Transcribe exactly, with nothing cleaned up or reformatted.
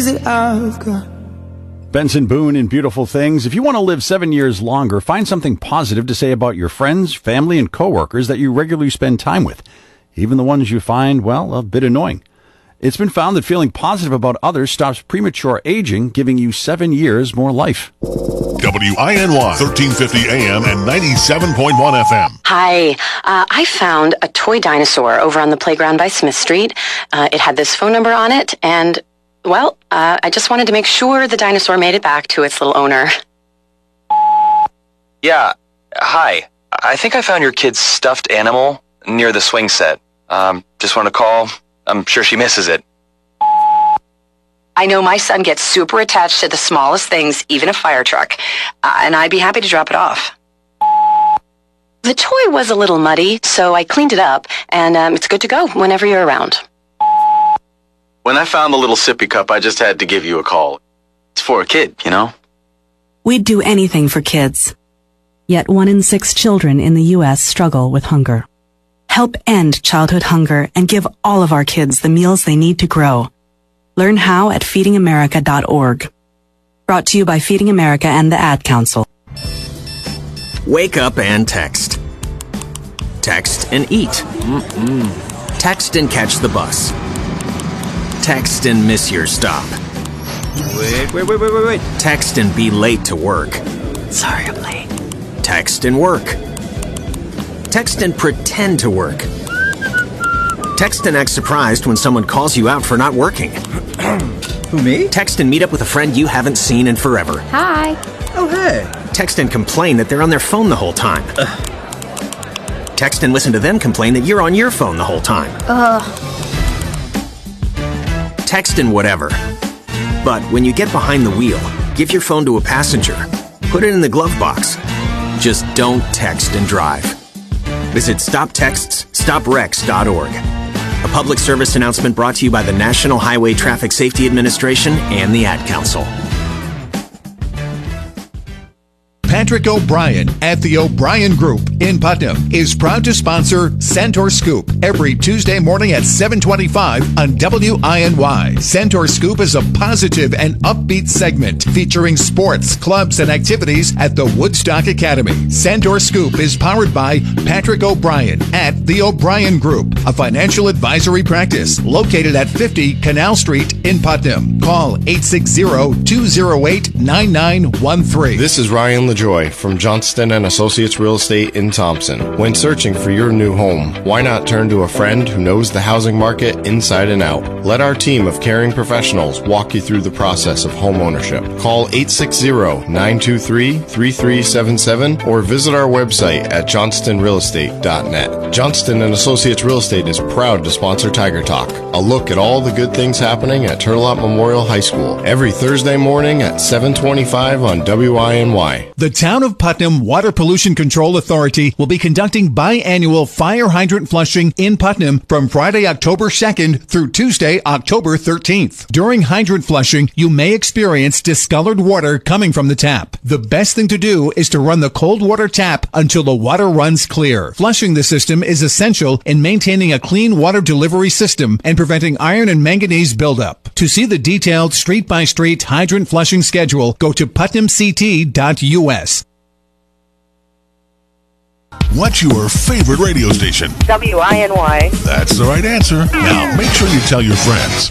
is it I've got? Benson Boone in Beautiful Things. If you want to live seven years longer, find something positive to say about your friends, family, and coworkers that you regularly spend time with, even the ones you find, well, a bit annoying. It's been found that feeling positive about others stops premature aging, giving you seven years more life. W I N Y, thirteen fifty A M and ninety-seven point one F M. Hi. Uh, I found a toy dinosaur over on the playground by Smith Street. Uh, it had this phone number on it, and, well, uh, I just wanted to make sure the dinosaur made it back to its little owner. Yeah. Hi. I think I found your kid's stuffed animal near the swing set. Um, just want to call. I'm sure she misses it. I know my son gets super attached to the smallest things, even a fire truck, uh, and I'd be happy to drop it off. The toy was a little muddy, so I cleaned it up, and um, it's good to go whenever you're around. When I found the little sippy cup, I just had to give you a call. It's for a kid, you know? We'd do anything for kids. Yet one in six children in the U S struggle with hunger. Help end childhood hunger and give all of our kids the meals they need to grow. Learn how at feeding america dot org. Brought to you by Feeding America and the Ad Council. Wake up and text. Text and eat. Mm-mm. Text and catch the bus. Text and miss your stop. Wait, wait, wait, wait, wait, wait. Text and be late to work. Sorry, I'm late. Text and work. Text and pretend to work. Text and act surprised when someone calls you out for not working. Who, me? Text and meet up with a friend you haven't seen in forever. Hi. Oh, hey. Text and complain that they're on their phone the whole time. Ugh. Text and listen to them complain that you're on your phone the whole time. Ugh. Text and whatever. But when you get behind the wheel, give your phone to a passenger. Put it in the glove box. Just don't text and drive. Visit stop texts stop wrecks dot org. A public service announcement brought to you by the National Highway Traffic Safety Administration and the Ad Council. Patrick O'Brien at the O'Brien Group in Putnam is proud to sponsor Centaur Scoop every Tuesday morning at seven twenty-five on W I N Y. Centaur Scoop is a positive and upbeat segment featuring sports, clubs, and activities at the Woodstock Academy. Centaur Scoop is powered by Patrick O'Brien at the O'Brien Group, a financial advisory practice located at fifty Canal Street in Putnam. Call eight six zero, two zero eight, nine nine one three. This is Ryan LeJoy from Johnston and Associates Real Estate in Thompson. When searching for your new home, why not turn to a friend who knows the housing market inside and out? Let our team of caring professionals walk you through the process of home ownership. Call eight six zero, nine two three, three three seven seven or visit our website at johnston real estate dot net. Johnston and Associates Real Estate is proud to sponsor Tiger Talk, a look at all the good things happening at Turlock Memorial High School, every Thursday morning at seven twenty-five on W I N Y. The Town of Putnam Water Pollution Control Authority will be conducting biannual fire hydrant flushing in Putnam from Friday, October second through Tuesday, October thirteenth. During hydrant flushing, you may experience discolored water coming from the tap. The best thing to do is to run the cold water tap until the water runs clear. Flushing the system is essential in maintaining a clean water delivery system and preventing iron and manganese buildup. To see the detailed street-by-street hydrant flushing schedule, go to putnam c t dot u s. What's your favorite radio station? W I N Y. That's the right answer. Now, make sure you tell your friends.